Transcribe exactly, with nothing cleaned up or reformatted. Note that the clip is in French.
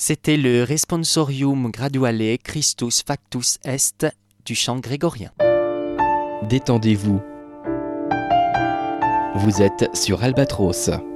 C'était le Responsorium Graduale Christus Factus Est du chant grégorien. Détendez-vous. Vous êtes sur Albatros.